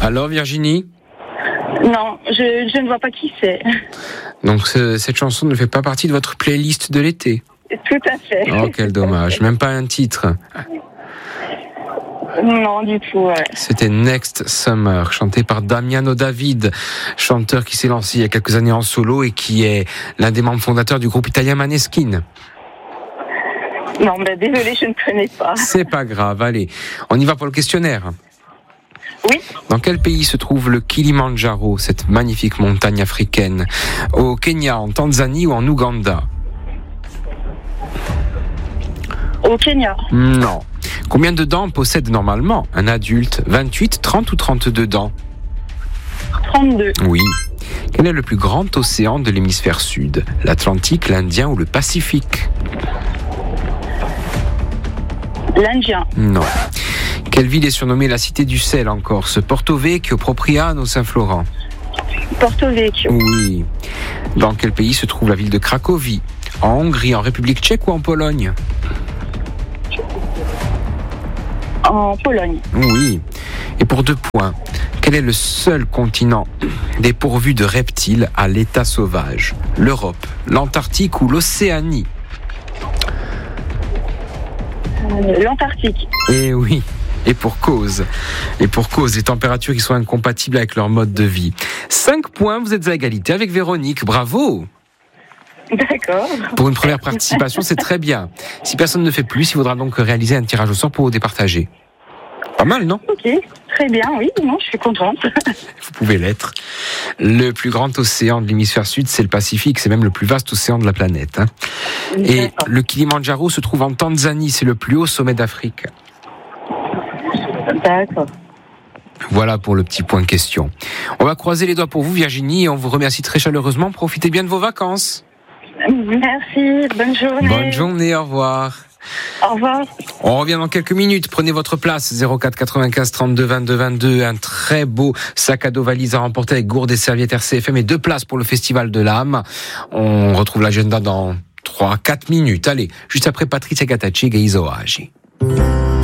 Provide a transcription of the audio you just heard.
Alors Virginie ? Non, je ne vois pas qui c'est. Donc cette chanson ne fait pas partie de votre playlist de l'été ? Tout à fait. Oh, quel dommage. Même pas un titre. Non, du tout, ouais. C'était Next Summer, chanté par Damiano David, chanteur qui s'est lancé il y a quelques années en solo et qui est l'un des membres fondateurs du groupe italien Maneskin. Non, désolé, je ne connais pas. C'est pas grave, allez. On y va pour le questionnaire. Oui. Dans quel pays se trouve le Kilimandjaro, cette magnifique montagne africaine ? Au Kenya, en Tanzanie ou en Ouganda ? Au Kenya. Non. Combien de dents possède normalement un adulte ? 28, 30 ou 32 dents ? 32. Oui. Quel est le plus grand océan de l'hémisphère sud ? L'Atlantique, l'Indien ou le Pacifique ? L'Indien. Non. Quelle ville est surnommée la cité du sel en Corse ? Porto Vecchio, Propriano, Saint-Florent ? Porto Vecchio. Oui. Dans quel pays se trouve la ville de Cracovie ? En Hongrie, en République tchèque ou en Pologne ? En Pologne. Oui. Et pour 2 points, quel est le seul continent dépourvu de reptiles à l'état sauvage ? L'Europe, l'Antarctique ou l'Océanie ? L'Antarctique. Eh oui. Et pour cause, les températures qui sont incompatibles avec leur mode de vie. 5 points, vous êtes à égalité avec Véronique. Bravo! D'accord. Pour une première participation, c'est très bien. Si personne ne fait plus, il faudra donc réaliser un tirage au sort pour vous départager. Pas mal, non ? Ok, très bien, oui, non, je suis contente. Vous pouvez l'être. Le plus grand océan de l'hémisphère sud, c'est le Pacifique. C'est même le plus vaste océan de la planète. Et D'accord. le Kilimandjaro se trouve en Tanzanie. C'est le plus haut sommet d'Afrique. D'accord. Voilà pour le petit point question. On va croiser les doigts pour vous, Virginie, et on vous remercie très chaleureusement. Profitez bien de vos vacances. Merci, bonne journée. Bonne journée, au revoir. Au revoir. On revient dans quelques minutes. Prenez votre place. 04 95 32 22 22. Un très beau sac à dos valise à remporter avec gourde et serviettes RCFM et 2 places pour le Festival de l'âme. On retrouve l'agenda dans 3-4 minutes. Allez, juste après Patricia Gatacci et Geizo Agi.